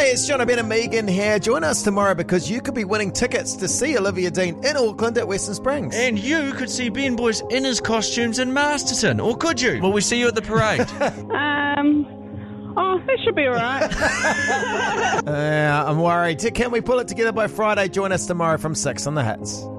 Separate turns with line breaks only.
Hey, it's John Ben and Megan here. Join us tomorrow because you could be winning tickets to see Olivia Dean in Auckland at Western Springs.
And you could see Ben Boyce in his costumes in Masterton, or could you? Will we see you at the parade?
That should be all right.
I'm worried. Can we pull it together by Friday? Join us tomorrow from 6 on The Hits.